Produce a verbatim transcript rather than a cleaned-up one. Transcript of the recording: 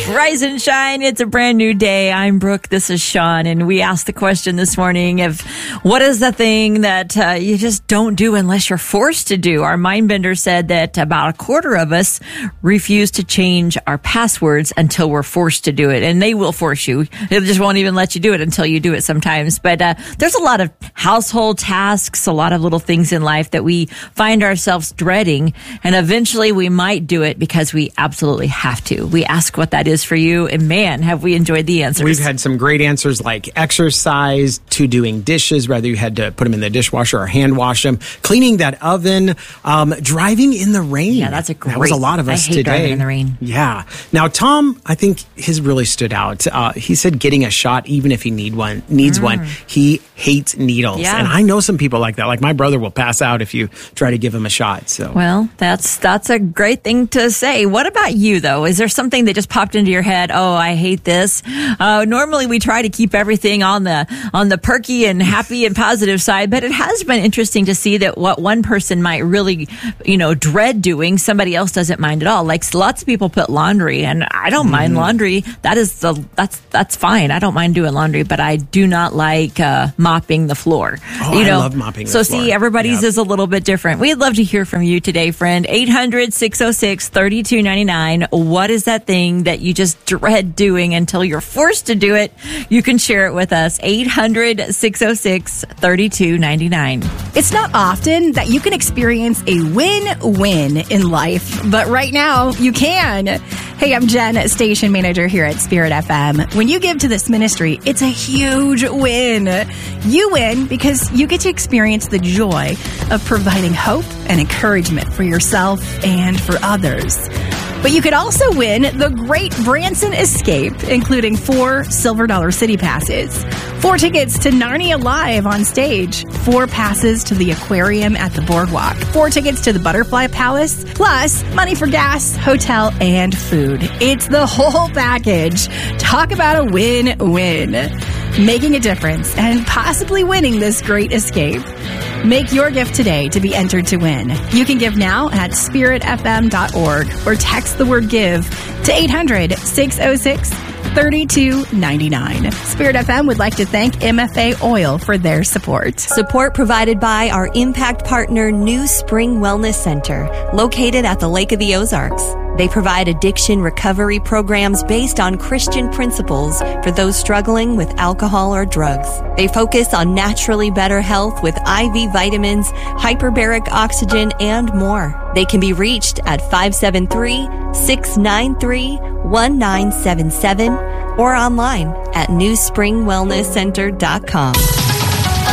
Rise and shine. It's a brand new day. I'm Brooke. This is Sean. And we asked the question this morning of what is the thing that uh, you just don't do unless you're forced to do? Our Mindbender said that about a quarter of us refuse to change our passwords until we're forced to do it. And they will force you. They just won't even let you do it until you do it sometimes. But uh, there's a lot of household tasks, a lot of little things in life that we find ourselves dreading. And eventually we might do it because we absolutely have to. We ask what that is for you, and man, have we enjoyed the answers. We've had some great answers like exercise to doing dishes, whether you had to put them in the dishwasher or hand wash them, cleaning that oven, um, driving in the rain. Yeah, that's a great. That was a lot of us I hate today. Driving in the rain. Yeah. Now, Tom, I think his really stood out. Uh, he said getting a shot, even if he need one, needs mm. one. He hates needles, yeah. and I know some people like that. Like my brother will pass out if you try to give him a shot. So, well, that's that's a great thing to say. What about you, though? Is there something that just popped into your head? Oh, I hate this. Uh, normally, we try to keep everything on the on the perky and happy and positive side, but it has been interesting to see that what one person might really, you know, dread doing, somebody else doesn't mind at all. Like lots of people put laundry, and I don't mm. mind laundry. That is the that's that's fine. I don't mind doing laundry, but I do not like uh, mopping the floor. Oh, you know? I love mopping. So the floor. see, everybody's yep. is a little bit different. We'd love to hear from you today, friend. eight hundred, six oh six, thirty-two ninety-nine. What is that thing that you just dread doing until you're forced to do it? You can share it with us. eight hundred, six oh six, thirty-two ninety-nine. It's not often that you can experience a win-win in life, but right now you can. Hey, I'm Jen, station manager here at Spirit F M. When you give to this ministry, it's a huge win. You win because you get to experience the joy of providing hope and encouragement for yourself and for others. But you could also win the Great Branson Escape, including four Silver Dollar City passes, four tickets to Narnia Live on stage, four passes to the aquarium at the boardwalk, four tickets to the Butterfly Palace, plus money for gas, hotel, and food. It's the whole package. Talk about a win-win. Making a difference and possibly winning this great escape. Make your gift today to be entered to win. You can give now at spirit f m dot org or text the word GIVE to eight hundred, six oh six, thirty-two ninety-nine. Spirit F M would like to thank M F A Oil for their support. Support provided by our impact partner, New Spring Wellness Center, located at the Lake of the Ozarks. They provide addiction recovery programs based on Christian principles for those struggling with alcohol or drugs. They focus on naturally better health with I V vitamins, hyperbaric oxygen, and more. They can be reached at five seven three, six nine three, one nine seven seven or online at new spring wellness center dot com.